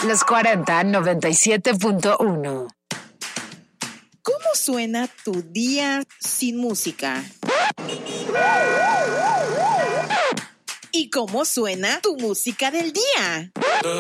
Los 40 97.1. ¿Cómo suena tu día sin música? ¿Y cómo suena tu música del día?